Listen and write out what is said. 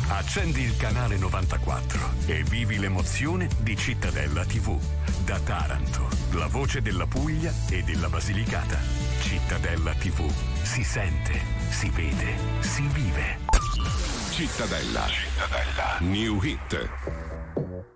Accendi il canale 94 e vivi l'emozione di Cittadella TV. Da Taranto, la voce della Puglia e della Basilicata. Cittadella TV. Si sente, si vede, si vive. Cittadella. New Hit.